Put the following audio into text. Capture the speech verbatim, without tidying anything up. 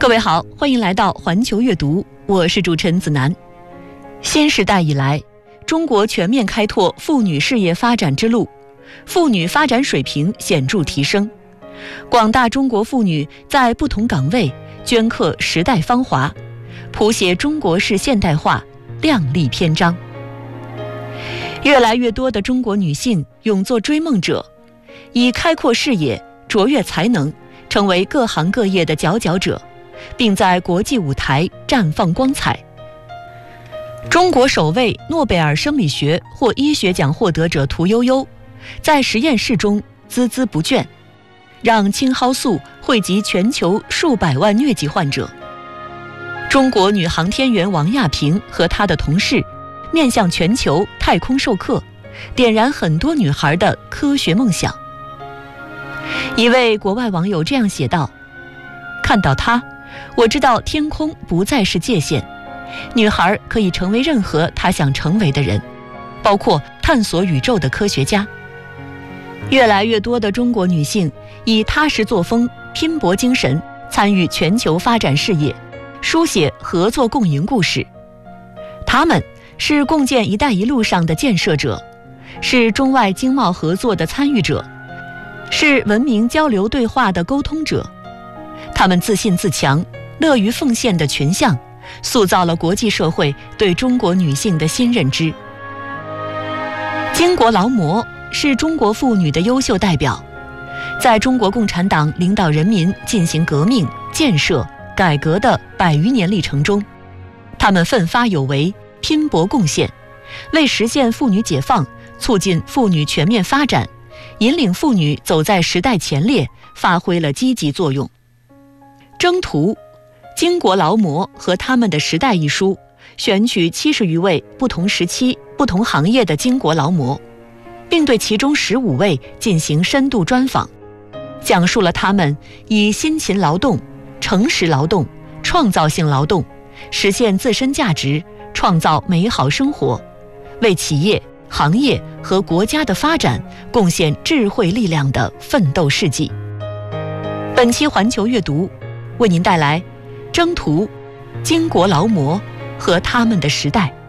各位好，欢迎来到环球阅读，我是主持人子楠。新时代以来，中国全面开拓妇女事业发展之路，妇女发展水平显著提升，广大中国妇女在不同岗位镌刻时代芳华，谱写中国式现代化亮丽篇章。越来越多的中国女性勇作追梦者，以开阔视野、卓越才能成为各行各业的佼佼者，并在国际舞台绽放光彩。中国首位诺贝尔生理学或医学奖获得者屠呦呦，在实验室中孜孜不倦，让青蒿素惠及全球数百万疟疾患者。中国女航天员王亚平和她的同事面向全球太空授课，点燃很多女孩的科学梦想。一位国外网友这样写道：看到她，我知道天空不再是界限，女孩可以成为任何她想成为的人，包括探索宇宙的科学家。越来越多的中国女性以踏实作风、拼搏精神参与全球发展事业，书写合作共赢故事。她们是共建“一带一路”上的建设者，是中外经贸合作的参与者，是文明交流对话的沟通者。她们自信自强、乐于奉献的群像，塑造了国际社会对中国女性的新认知。巾帼劳模是中国妇女的优秀代表，在中国共产党领导人民进行革命、建设、改革的百余年历程中，她们奋发有为，拼搏贡献，为实现妇女解放、促进妇女全面发展，引领妇女走在时代前列，发挥了积极作用。征途、巾帼劳模和他们的时代一书选取七十余位不同时期、不同行业的巾帼劳模，并对其中十五位进行深度专访，讲述了他们以辛勤劳动、诚实劳动、创造性劳动，实现自身价值，创造美好生活，为企业、行业和国家的发展贡献智慧力量的奋斗事迹。本期环球阅读为您带来征途、巾帼劳模和他们的时代。